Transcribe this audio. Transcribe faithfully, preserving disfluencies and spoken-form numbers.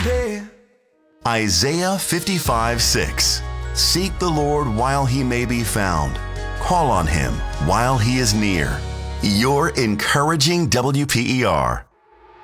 day. Isaiah fifty-five six. Seek the Lord while he may be found. Call on him while he is near. Your encouraging W P E R.